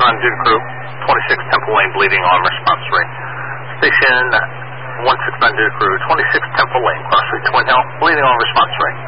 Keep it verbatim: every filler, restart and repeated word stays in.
nine Dude Crew, twenty-six Temple Lane, bleeding on response rate. Station one six nine Dude Crew, twenty-six Temple Lane, cross Twin Hill, bleeding on response rate.